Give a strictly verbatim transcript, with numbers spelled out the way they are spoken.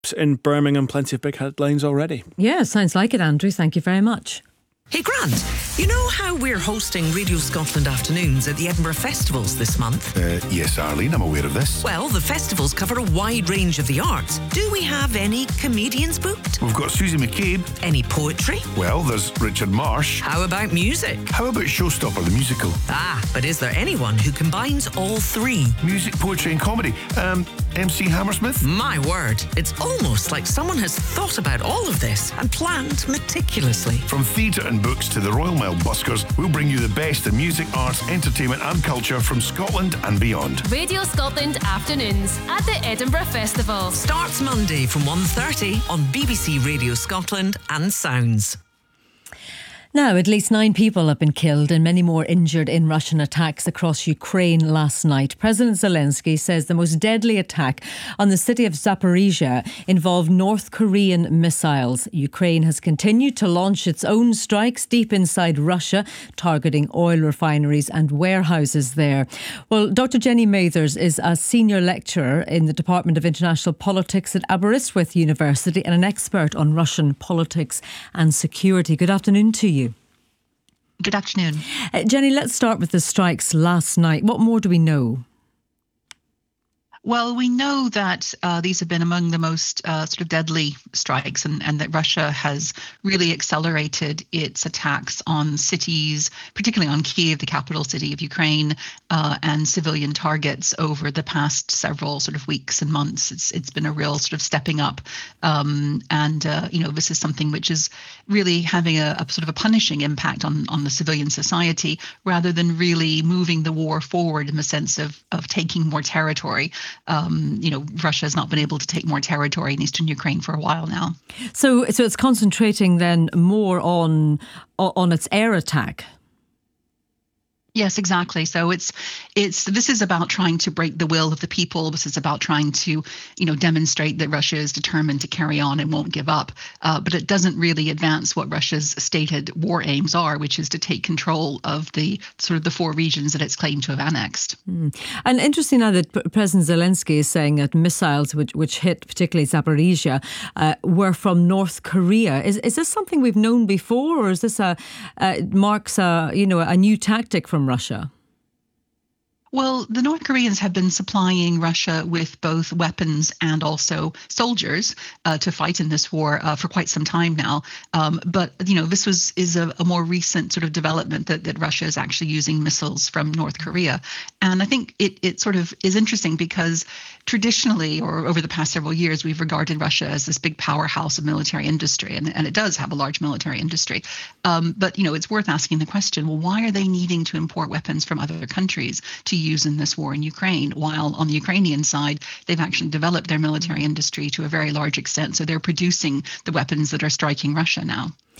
in Birmingham, plenty of big headlines already. Yeah, sounds like it, Andrew. Thank you very much. Hey Grant, you know how we're hosting Radio Scotland afternoons at the Edinburgh Festivals this month? Uh, yes, Arlene, I'm aware of this. Well, the festivals cover a wide range of the arts. Do we have any comedians booked? We've got Susie McCabe. Any poetry? Well, there's Richard Marsh. How about music? How about Showstopper, the musical? Ah, but is there anyone who combines all three? Music, poetry and comedy. Um, M C Hammersmith? My word, it's almost like someone has thought about all of this and planned meticulously. From theatre and books to the Royal Mile Buskers, we'll bring you the best in music, arts, entertainment and culture from Scotland and beyond. Radio Scotland afternoons at the Edinburgh Festival. Starts Monday from one thirty on B B C Radio Scotland and Sounds. Now, at least nine people have been killed and many more injured in Russian attacks across Ukraine last night. President Zelensky says the most deadly attack on the city of Zaporizhia involved North Korean missiles. Ukraine has continued to launch its own strikes deep inside Russia, targeting oil refineries and warehouses there. Well, Doctor Jenny Mathers is a senior lecturer in the Department of International Politics at Aberystwyth University and an expert on Russian politics and security. Good afternoon to you. Good afternoon. Uh, Jenny, let's start with the strikes last night. What more do we know? Well, we know that uh, these have been among the most uh, sort of deadly strikes, and, and that Russia has really accelerated its attacks on cities, particularly on Kyiv, the capital city of Ukraine, uh, and civilian targets over the past several sort of weeks and months. It's it's been a real sort of stepping up, um, and uh, you know this is something which is really having a, a sort of a punishing impact on on the civilian society, rather than really moving the war forward in the sense of of taking more territory. Um, you know, Russia has not been able to take more territory in eastern Ukraine for a while now. So, so it's concentrating then more on on its air attack. Yes, exactly. So it's it's this is about trying to break the will of the people. This is about trying to, you know, demonstrate that Russia is determined to carry on and won't give up. Uh, but it doesn't really advance what Russia's stated war aims are, which is to take control of the sort of the four regions that it's claimed to have annexed. Mm. And interesting now that President Zelensky is saying that missiles which, which hit particularly Zaporizhia uh, were from North Korea. Is is this something we've known before, or is this a uh, marks a you know a new tactic from Russia? Well, the North Koreans have been supplying Russia with both weapons and also soldiers uh, to fight in this war uh, for quite some time now. Um, but, you know, this was is a, a more recent sort of development that, that Russia is actually using missiles from North Korea. And I think it, it sort of is interesting because traditionally, or over the past several years, we've regarded Russia as this big powerhouse of military industry. And, and it does have a large military industry. Um, but, you know, it's worth asking the question, well, why are they needing to import weapons from other countries to use in this war in Ukraine, while on the Ukrainian side, they've actually developed their military industry to a very large extent. So they're producing the weapons that are striking Russia now.